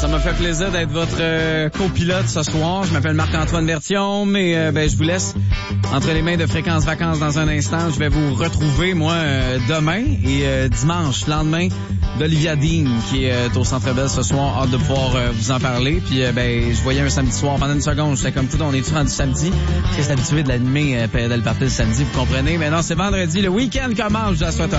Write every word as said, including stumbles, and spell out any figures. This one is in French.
m'a fait plaisir d'être votre euh, copilote ce soir. Je m'appelle Marc-Antoine Berthiaume et euh, ben, je vous laisse entre les mains de Fréquence Vacances dans un instant. Je vais vous retrouver, moi, euh, demain et euh, dimanche, lendemain d'Olivia Dean qui est euh, au Centre Bell ce soir. Hâte de pouvoir euh, vous en parler. Puis, euh, ben, je voyais un samedi soir. Pendant une seconde, j'étais comme tout, on est-tu rendu samedi? Parce que c'est habitué de l'animer euh, P L Party le samedi, vous comprenez? Mais non, c'est vendredi. Le week-end commence. Je la souhaite